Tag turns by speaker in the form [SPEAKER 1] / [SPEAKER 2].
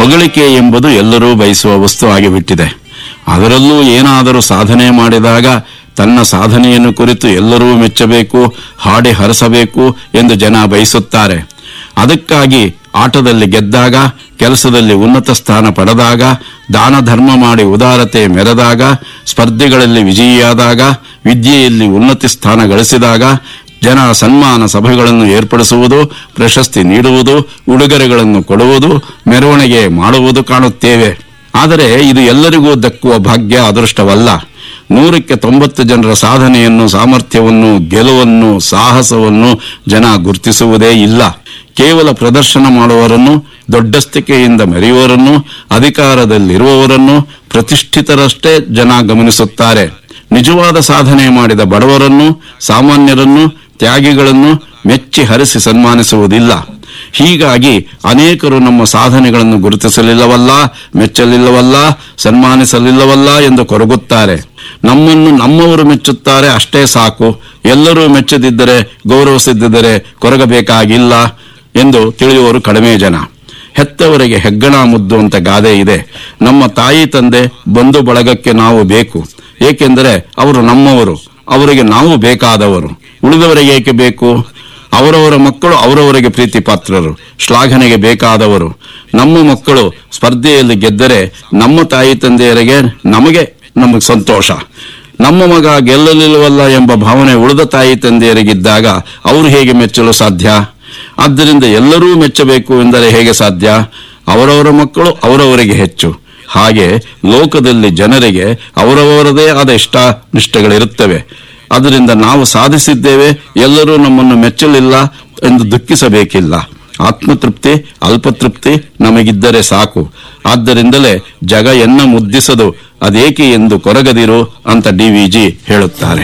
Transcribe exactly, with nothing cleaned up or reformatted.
[SPEAKER 1] ಹೊಗಳಿಕೆ ಎಂಬುದು ಎಲ್ಲರೂ ಬಯಸುವ ವಸ್ತು ಆಗಿಬಿಟ್ಟಿದೆ. ಅದರಲ್ಲೂ ಏನಾದರೂ ಸಾಧನೆ ಮಾಡಿದಾಗ ತನ್ನ ಸಾಧನೆಯನ್ನು ಕುರಿತು ಎಲ್ಲರೂ ಮೆಚ್ಚಬೇಕು, ಹಾಡಿ ಹರಸಬೇಕು ಎಂದು ಜನ ಬಯಸುತ್ತಾರೆ. ಅದಕ್ಕಾಗಿ ಆಟದಲ್ಲಿ ಗೆದ್ದಾಗ, ಕೆಲಸದಲ್ಲಿ ಉನ್ನತ ಸ್ಥಾನ ಪಡೆದಾಗ, ದಾನ ಧರ್ಮ ಮಾಡಿ ಉದಾರತೆ ಮೆರೆದಾಗ, ಸ್ಪರ್ಧೆಗಳಲ್ಲಿ ವಿಜಯಿಯಾದಾಗ, ವಿದ್ಯೆಯಲ್ಲಿ ಉನ್ನತಿ ಸ್ಥಾನ ಗಳಿಸಿದಾಗ ಜನ ಸನ್ಮಾನ ಸಭೆಗಳನ್ನು ಏರ್ಪಡಿಸುವುದು, ಪ್ರಶಸ್ತಿ ನೀಡುವುದು, ಉಡುಗೊರೆಗಳನ್ನು ಕೊಡುವುದು, ಮೆರವಣಿಗೆ ಮಾಡುವುದು ಕಾಣುತ್ತೇವೆ. ಆದರೆ ಇದು ಎಲ್ಲರಿಗೂ ದಕ್ಕುವ ಭಾಗ್ಯ, ಅದೃಷ್ಟವಲ್ಲ. ನೂರಕ್ಕೆ ತೊಂಬತ್ತು ಜನರ ಸಾಧನೆಯನ್ನು, ಸಾಮರ್ಥ್ಯವನ್ನು, ಗೆಲುವನ್ನು, ಸಾಹಸವನ್ನು ಜನ ಗುರುತಿಸುವುದೇ ಇಲ್ಲ. ಕೇವಲ ಪ್ರದರ್ಶನ ಮಾಡುವವರನ್ನು, ದೊಡ್ಡಸ್ತಿಕೆಯಿಂದ ಮೆರೆಯುವವರನ್ನು, ಅಧಿಕಾರದಲ್ಲಿರುವವರನ್ನು, ಪ್ರತಿಷ್ಠಿತರಷ್ಟೇ ಜನ ಗಮನಿಸುತ್ತಾರೆ. ನಿಜವಾದ ಸಾಧನೆ ಮಾಡಿದ ಬಡವರನ್ನು, ಸಾಮಾನ್ಯರನ್ನು, ತ್ಯಾಗಿಗಳನ್ನು ಮೆಚ್ಚಿ ಹರಿಸಿ ಸನ್ಮಾನಿಸುವುದಿಲ್ಲ. ಹೀಗಾಗಿ ಅನೇಕರು ನಮ್ಮ ಸಾಧನೆಗಳನ್ನು ಗುರುತಿಸಲಿಲ್ಲವಲ್ಲ, ಮೆಚ್ಚಲಿಲ್ಲವಲ್ಲ, ಸನ್ಮಾನಿಸಲಿಲ್ಲವಲ್ಲ ಎಂದು ಕೊರಗುತ್ತಾರೆ. ನಮ್ಮನ್ನು ನಮ್ಮವರು ಮೆಚ್ಚುತ್ತಾರೆ, ಅಷ್ಟೇ ಸಾಕು. ಎಲ್ಲರೂ ಮೆಚ್ಚದಿದ್ದರೆ, ಗೌರವಿಸದಿದ್ದರೆ ಕೊರಗಬೇಕಾಗಿಲ್ಲ ಎಂದು ತಿಳಿಯುವವರು ಕಡಿಮೆ ಜನ. ಹೆತ್ತವರಿಗೆ ಹೆಗ್ಗಣ ಮುದ್ದು ಅಂತ ಗಾದೆ ಇದೆ. ನಮ್ಮ ತಾಯಿ ತಂದೆ ಬಂಧು ಬಳಗಕ್ಕೆ ನಾವು ಬೇಕು, ಏಕೆಂದರೆ ಅವರು ನಮ್ಮವರು, ಅವರಿಗೆ ನಾವು ಬೇಕಾದವರು. ಉಳಿದವರಿಗೆ ಏಕೆ ಬೇಕು? ಅವರವರ ಮಕ್ಕಳು ಅವರವರಿಗೆ ಪ್ರೀತಿ ಪಾತ್ರರು, ಶ್ಲಾಘನೆಗೆ ಬೇಕಾದವರು. ನಮ್ಮ ಮಕ್ಕಳು ಸ್ಪರ್ಧೆಯಲ್ಲಿ ಗೆದ್ದರೆ ನಮ್ಮ ತಾಯಿ ತಂದೆಯರಿಗೆ ನಮಗೆ ನಮಗೆ ಸಂತೋಷ. ನಮ್ಮ ಮಗ ಗೆಲ್ಲಲಿಲ್ಲವಲ್ಲ ಎಂಬ ಭಾವನೆ ಉಳಿದ ತಾಯಿ ತಂದೆಯರಿಗಿದ್ದಾಗ ಅವರು ಹೇಗೆ ಮೆಚ್ಚಲು ಸಾಧ್ಯ? ಆದ್ದರಿಂದ ಎಲ್ಲರೂ ಮೆಚ್ಚಬೇಕು ಎಂದರೆ ಹೇಗೆ ಸಾಧ್ಯ? ಅವರವರ ಮಕ್ಕಳು ಅವರವರಿಗೆ ಹೆಚ್ಚು. ಹಾಗೆ ಲೋಕದಲ್ಲಿ ಜನರಿಗೆ ಅವರವರದೇ ಆದ ಇಷ್ಟ ನಿಷ್ಠೆಗಳಿರುತ್ತವೆ. ಅದರಿಂದ ನಾವು ಸಾಧಿಸಿದ್ದೇವೆ, ಎಲ್ಲರೂ ನಮ್ಮನ್ನು ಮೆಚ್ಚಲಿಲ್ಲ ಎಂದು ದುಃಖಿಸಬೇಕಿಲ್ಲ. ಆತ್ಮತೃಪ್ತಿ, ಅಲ್ಪತೃಪ್ತಿ ನಮಗಿದ್ದರೆ ಸಾಕು. ಆದ್ದರಿಂದಲೇ ಜಗ ಎನ್ನ ಮುದ್ದಿಸದು, ಅದೇಕೆ ಎಂದು ಕೊರಗದಿರು ಅಂತ ಡಿ ವಿ ಜಿ ಹೇಳುತ್ತಾರೆ.